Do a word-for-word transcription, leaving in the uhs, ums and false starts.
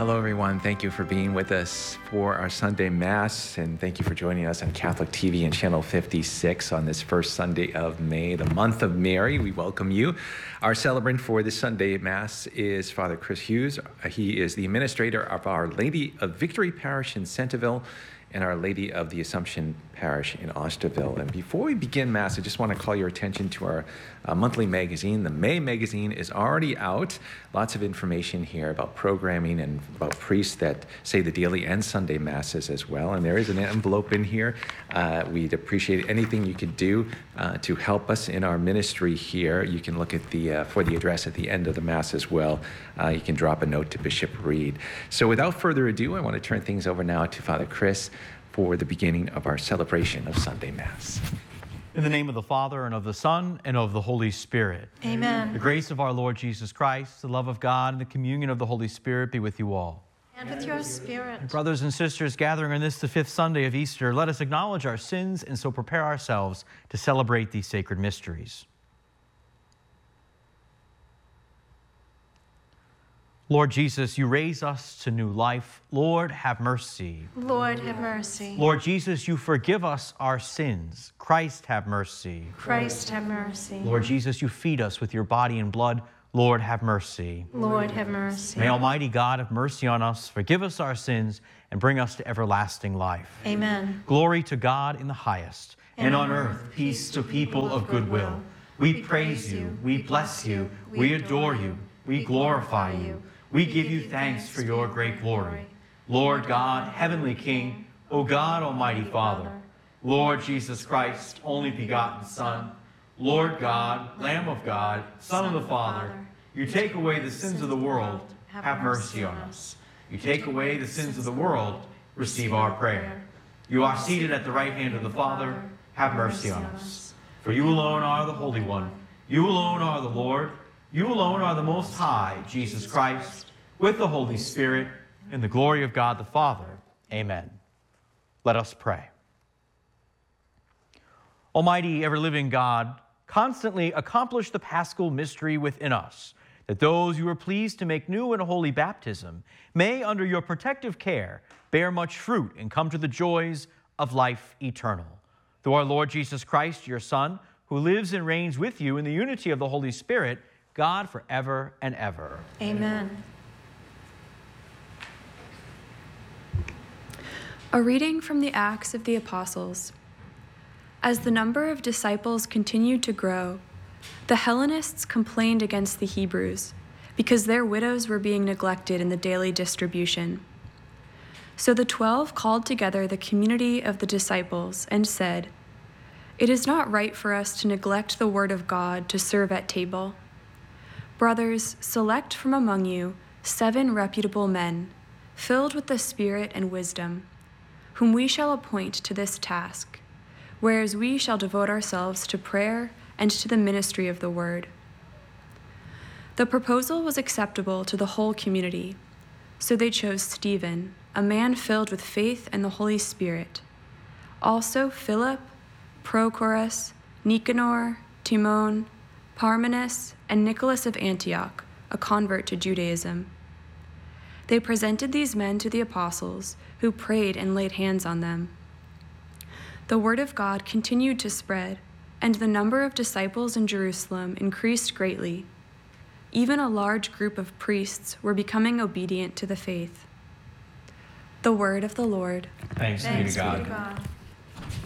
Hello, everyone. Thank you for being with us for our Sunday Mass, and thank you for joining us on Catholic T V and Channel fifty-six on this first Sunday of May, the month of Mary. We welcome you. Our celebrant for this Sunday Mass is Father Chris Hughes. He is the administrator of Our Lady of Victory Parish in Centerville and Our Lady of the Assumption Parish in Osterville. And before we begin Mass, I just want to call your attention to our uh, monthly magazine. The May magazine is already out. Lots of information here about programming and about priests that say the daily and Sunday Masses as well. And there is an envelope in here. Uh, we'd appreciate anything you could do uh, to help us in our ministry here. You can look at the uh, for the address at the end of the Mass as well. Uh, you can drop a note to Bishop Reed. So without further ado, I want to turn things over now to Father Chris for the beginning of our celebration of Sunday Mass. In the name of the Father, and of the Son, and of the Holy Spirit. Amen. The grace of our Lord Jesus Christ, the love of God, and the communion of the Holy Spirit be with you all. And with your spirit. Brothers and sisters, gathering on this, the fifth Sunday of Easter, let us acknowledge our sins and so prepare ourselves to celebrate these sacred mysteries. Lord Jesus, you raise us to new life. Lord, have mercy. Lord, have mercy. Lord Jesus, you forgive us our sins. Christ, have mercy. Christ, have mercy. Lord Jesus, you feed us with your body and blood. Lord, have mercy. Lord, have mercy. May Almighty God have mercy on us, forgive us our sins, and bring us to everlasting life. Amen. Glory to God in the highest, and on earth peace to people of good will. We praise you, we bless you, we adore you, we glorify you. We give you thanks for your great glory. Lord God, heavenly King, O God, almighty Father, Lord Jesus Christ, only begotten Son, Lord God, Lamb of God, Son of the Father, you take away the sins of the world, have mercy on us. You take away the sins of the world, receive our prayer. You are seated at the right hand of the Father, have mercy on us. For you alone are the Holy One, you alone are the Lord, you alone are the Most High, Jesus Christ, with the Holy Spirit, in the glory of God the Father. Amen. Let us pray. Almighty, ever-living God, constantly accomplish the Paschal mystery within us, that those you are pleased to make new in a holy baptism may, under your protective care, bear much fruit and come to the joys of life eternal. Through our Lord Jesus Christ, your Son, who lives and reigns with you in the unity of the Holy Spirit, God forever and ever. Amen. A reading from the Acts of the Apostles. As the number of disciples continued to grow, the Hellenists complained against the Hebrews because their widows were being neglected in the daily distribution. So the twelve called together the community of the disciples and said, "It is not right for us to neglect the word of God to serve at table. Brothers, select from among you seven reputable men, filled with the Spirit and wisdom, whom we shall appoint to this task, whereas we shall devote ourselves to prayer and to the ministry of the word." The proposal was acceptable to the whole community, so they chose Stephen, a man filled with faith and the Holy Spirit, also Philip, Prochorus, Nicanor, Timon, Parmenas, and Nicholas of Antioch, a convert to Judaism. They presented these men to the apostles, who prayed and laid hands on them. The word of God continued to spread, and the number of disciples in Jerusalem increased greatly. Even a large group of priests were becoming obedient to the faith. The word of the Lord. Thanks, Thanks be to God. be to God.